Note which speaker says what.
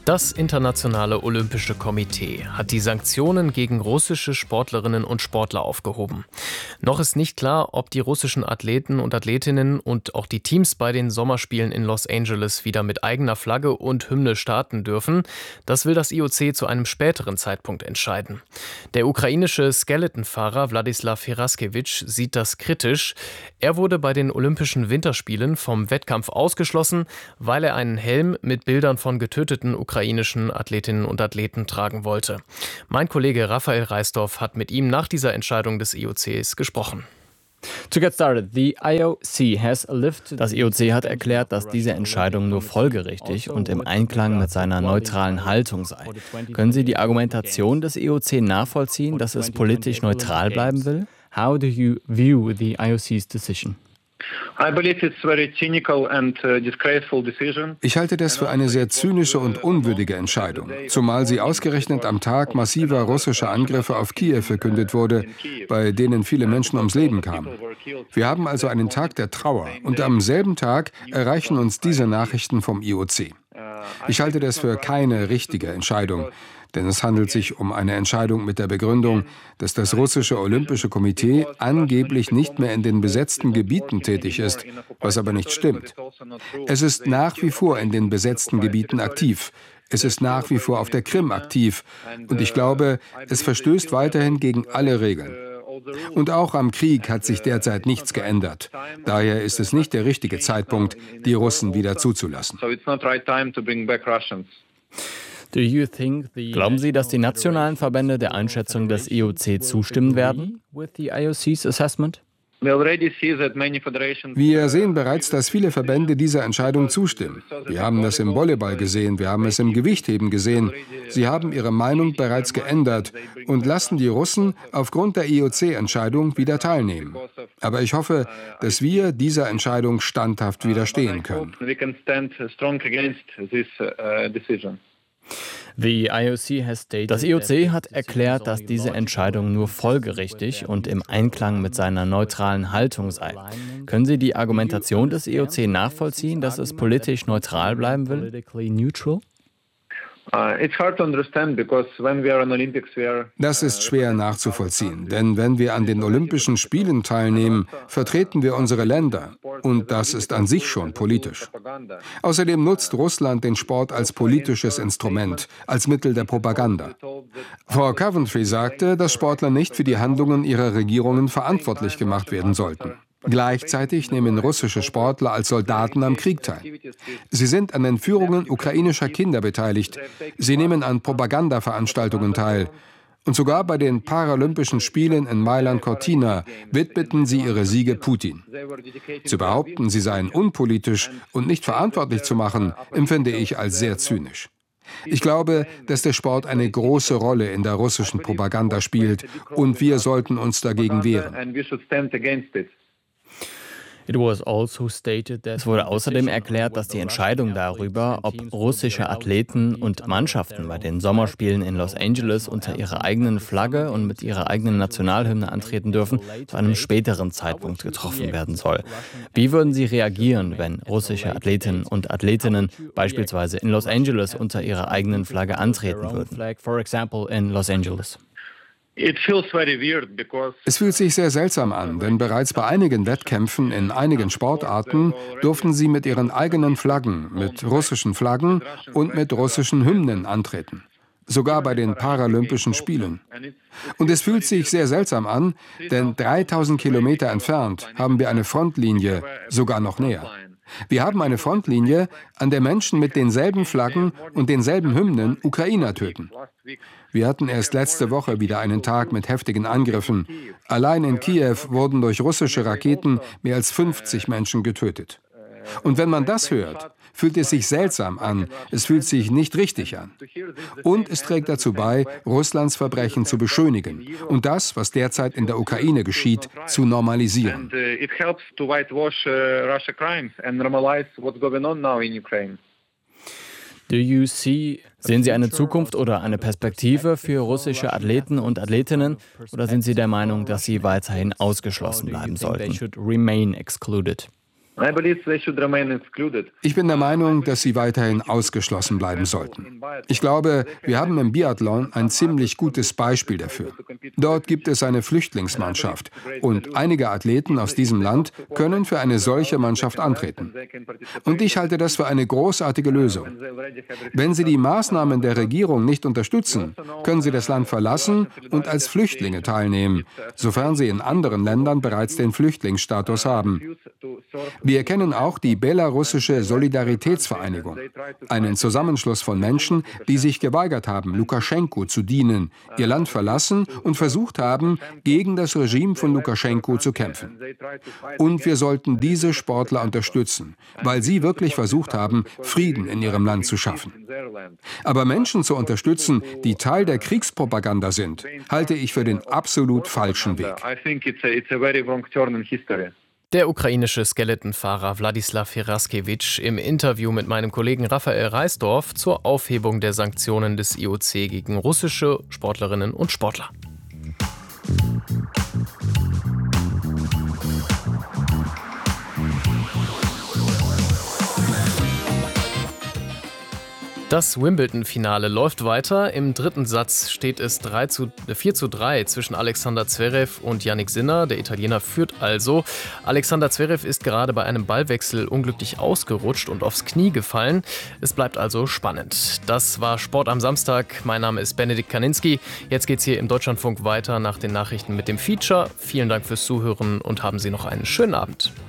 Speaker 1: Das Internationale Olympische Komitee hat die Sanktionen gegen russische Sportlerinnen und Sportler aufgehoben. Noch ist nicht klar, ob die russischen Athleten und Athletinnen und auch die Teams bei den Sommerspielen in Los Angeles wieder mit eigener Flagge und Hymne starten dürfen. Das will das IOC zu einem späteren Zeitpunkt entscheiden. Der ukrainische Skeletonfahrer Wladislaw Heraskewitsch sieht das kritisch. Er wurde bei den Olympischen Winterspielen vom Wettkampf ausgeschlossen, weil er einen Helm mit Bildern von getöteten ukrainischen Athletinnen und Athleten tragen wollte. Mein Kollege Raphael Reisdorf hat mit ihm nach dieser Entscheidung des IOCs gesprochen.
Speaker 2: Das IOC hat erklärt, dass diese Entscheidung nur folgerichtig und im Einklang mit seiner neutralen Haltung sei. Können Sie die Argumentation des IOC nachvollziehen, dass es politisch neutral bleiben will? How do you view the IOC's decision?
Speaker 3: Ich halte das für eine sehr zynische und unwürdige Entscheidung, zumal sie ausgerechnet am Tag massiver russischer Angriffe auf Kiew verkündet wurde, bei denen viele Menschen ums Leben kamen. Wir haben also einen Tag der Trauer und am selben Tag erreichen uns diese Nachrichten vom IOC. Ich halte das für keine richtige Entscheidung. Denn es handelt sich um eine Entscheidung mit der Begründung, dass das russische Olympische Komitee angeblich nicht mehr in den besetzten Gebieten tätig ist, was aber nicht stimmt. Es ist nach wie vor in den besetzten Gebieten aktiv. Es ist nach wie vor auf der Krim aktiv. Und ich glaube, es verstößt weiterhin gegen alle Regeln. Und auch am Krieg hat sich derzeit nichts geändert. Daher ist es nicht der richtige Zeitpunkt, die Russen wieder zuzulassen.
Speaker 2: Glauben Sie, dass die nationalen Verbände der Einschätzung des IOC zustimmen werden?
Speaker 3: Wir sehen bereits, dass viele Verbände dieser Entscheidung zustimmen. Wir haben das im Volleyball gesehen, wir haben es im Gewichtheben gesehen. Sie haben ihre Meinung bereits geändert und lassen die Russen aufgrund der IOC-Entscheidung wieder teilnehmen. Aber ich hoffe, dass wir dieser Entscheidung standhaft widerstehen können.
Speaker 2: Das IOC hat erklärt, dass diese Entscheidung nur folgerichtig und im Einklang mit seiner neutralen Haltung sei. Können Sie die Argumentation des IOC nachvollziehen, dass es politisch neutral bleiben will?
Speaker 3: Das ist schwer nachzuvollziehen, denn wenn wir an den Olympischen Spielen teilnehmen, vertreten wir unsere Länder. Und das ist an sich schon politisch. Außerdem nutzt Russland den Sport als politisches Instrument, als Mittel der Propaganda. Frau Coventry sagte, dass Sportler nicht für die Handlungen ihrer Regierungen verantwortlich gemacht werden sollten. Gleichzeitig nehmen russische Sportler als Soldaten am Krieg teil. Sie sind an Entführungen ukrainischer Kinder beteiligt. Sie nehmen an Propagandaveranstaltungen teil. Und sogar bei den Paralympischen Spielen in Mailand-Cortina widmeten sie ihre Siege Putin. Zu behaupten, sie seien unpolitisch und nicht verantwortlich zu machen, empfinde ich als sehr zynisch. Ich glaube, dass der Sport eine große Rolle in der russischen Propaganda spielt und wir sollten uns dagegen wehren.
Speaker 2: Es wurde außerdem erklärt, dass die Entscheidung darüber, ob russische Athleten und Mannschaften bei den Sommerspielen in Los Angeles unter ihrer eigenen Flagge und mit ihrer eigenen Nationalhymne antreten dürfen, zu einem späteren Zeitpunkt getroffen werden soll. Wie würden Sie reagieren, wenn russische Athletinnen und Athletinnen beispielsweise in Los Angeles unter ihrer eigenen Flagge antreten würden?
Speaker 3: Es fühlt sich sehr seltsam an, denn bereits bei einigen Wettkämpfen in einigen Sportarten durften sie mit ihren eigenen Flaggen, mit russischen Flaggen und mit russischen Hymnen antreten. Sogar bei den Paralympischen Spielen. Und es fühlt sich sehr seltsam an, denn 3000 Kilometer entfernt haben wir eine Frontlinie, sogar noch näher. Wir haben eine Frontlinie, an der Menschen mit denselben Flaggen und denselben Hymnen Ukrainer töten. Wir hatten erst letzte Woche wieder einen Tag mit heftigen Angriffen. Allein in Kiew wurden durch russische Raketen mehr als 50 Menschen getötet. Und wenn man das hört, fühlt es sich seltsam an, es fühlt sich nicht richtig an. Und es trägt dazu bei, Russlands Verbrechen zu beschönigen und das, was derzeit in der Ukraine geschieht, zu normalisieren.
Speaker 2: Sehen Sie eine Zukunft oder eine Perspektive für russische Athleten und Athletinnen oder sind Sie der Meinung, dass sie weiterhin ausgeschlossen bleiben sollten?
Speaker 3: Ich bin der Meinung, dass sie weiterhin ausgeschlossen bleiben sollten. Ich glaube, wir haben im Biathlon ein ziemlich gutes Beispiel dafür. Dort gibt es eine Flüchtlingsmannschaft und einige Athleten aus diesem Land können für eine solche Mannschaft antreten. Und ich halte das für eine großartige Lösung. Wenn sie die Maßnahmen der Regierung nicht unterstützen, können sie das Land verlassen und als Flüchtlinge teilnehmen, sofern sie in anderen Ländern bereits den Flüchtlingsstatus haben. Wir kennen auch die belarussische Solidaritätsvereinigung, einen Zusammenschluss von Menschen, die sich geweigert haben, Lukaschenko zu dienen, ihr Land verlassen und versucht haben, gegen das Regime von Lukaschenko zu kämpfen. Und wir sollten diese Sportler unterstützen, weil sie wirklich versucht haben, Frieden in ihrem Land zu schaffen. Aber Menschen zu unterstützen, die Teil der Kriegspropaganda sind, halte ich für den absolut falschen Weg.
Speaker 1: Der ukrainische Skeletonfahrer Wladislaw Heraskewitsch im Interview mit meinem Kollegen Raphael Reisdorf zur Aufhebung der Sanktionen des IOC gegen russische Sportlerinnen und Sportler. Das Wimbledon-Finale läuft weiter. Im dritten Satz steht es 4:3 zwischen Alexander Zverev und Jannik Sinner. Der Italiener führt also. Alexander Zverev ist gerade bei einem Ballwechsel unglücklich ausgerutscht und aufs Knie gefallen. Es bleibt also spannend. Das war Sport am Samstag. Mein Name ist Benedikt Kaninski. Jetzt geht's hier im Deutschlandfunk weiter nach den Nachrichten mit dem Feature. Vielen Dank fürs Zuhören und haben Sie noch einen schönen Abend.